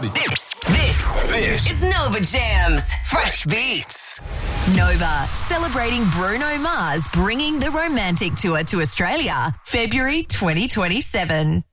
This is Nova Jams. Fresh beats. Nova, celebrating Bruno Mars bringing the Romantic Tour to Australia, February 2027.